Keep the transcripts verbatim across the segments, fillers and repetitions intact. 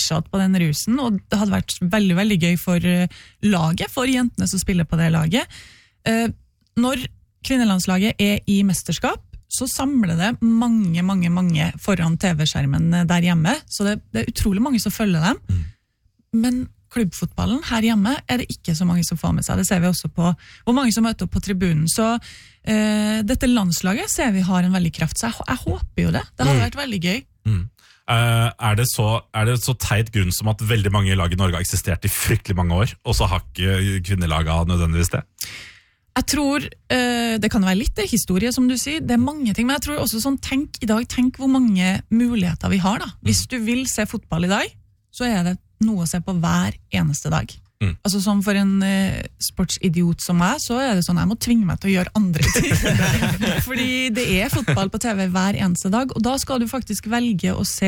fortsatt på den rusen, og det hadde vært veldig, veldig gøy for laget, for jentene som spiller på det laget. Når kvinnelandslaget er i mesterskap, så samler det mange, mange, mange foran T V-skjermen der hjemme, så det, det er utrolig mange som følger dem. Mm. Men klubbfotballen her hjemme er det ikke så mange som får med seg. Det ser vi også på hvor mange som møter opp på tribunen. Så eh, dette landslaget ser vi har en veldig kraft, så jeg, jeg håper jo det. Det hadde mm. vært veldig gøy. Mm. Uh, er, det så, er det så teit grunn som at veldig mange lag i Norge har eksistert i fryktelig mange år, og så har ikke kvinnelaget nødvendigvis det? Jeg tror, uh, det kan være litt det, historie som du sier, det er mange ting, men jeg tror også sånn, tenk i dag, tenk hvor mange muligheter vi har da. Hvis du vil se fotball i dag, så er det noe å se på hver eneste dag. Mm. Altså sånn for en uh, sportsidiot som meg, så er det sånn, jeg må tvinge meg til å gjøre andre ting. Fordi det er fotball på T V hver eneste dag, og da skal du faktisk velge å se,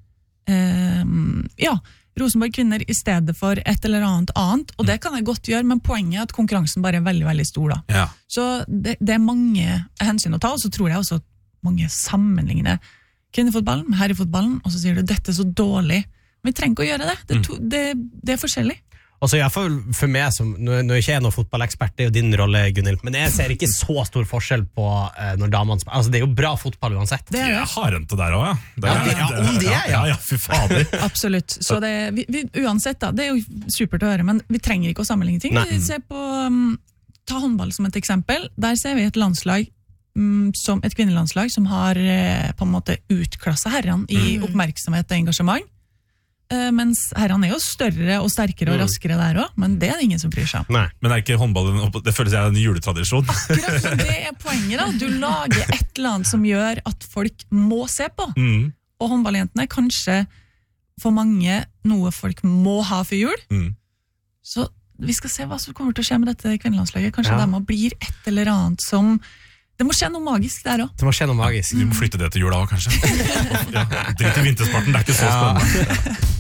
uh, ja, Rosenborg kvinner i stedet for et eller annet annet, og det kan jeg godt gjøre, men poenget er at konkurransen bare er veldig, veldig stor da. Ja. Så det, det er mange hensyn å ta, og så tror jeg også at mange sammenligner kvinnefotballen med herrefotballen, og så sier du, dette er så dårlig. Men vi trenger ikke å gjøre det, det, to, det, det er forskjellig. Altså, jeg får, for meg, som, nå er jeg ikke noen fotballekspert, det er jo din rolle, Gunhild, men jeg ser ikke så stor forskjell på uh, når damene spiller. Altså, det er jo bra fotball uansett. Det er det. Jeg har rente der også, ja. Det er, ja, ja, om det er, ja. Ja, ja, fy fader. Absolutt. Så det, vi, vi, uansett da, det er jo supert å høre, men vi trenger ikke å sammenligne ting. Nei. Vi ser på, um, ta håndball som et eksempel. Der ser vi et landslag, um, som et kvinnelandslag, som har uh, på en måte utklasset herrene i oppmerksomhet og engasjement. Uh, mens herrene er jo større og sterkere og raskere der også, men det er det ingen som bryr seg om. Nei. Men er ikke håndballen, det føles jeg en juletradisjon. Akkurat, så det er poenget da. Du lager et eller annet som gjør at folk må se på. Mm. Og håndballjentene er kanskje for mange noe folk må ha for jul. Mm. Så vi skal se hva som kommer til å skje med dette kvinnelandslaget. Kanskje ja. de må blir et eller annet som... Det må skje noe magisk der også. Det må skje noe magisk. Vi må flytte det til jula også, kanskje. Ja, drit i vintersporten, det er ikke så spennende. Ja.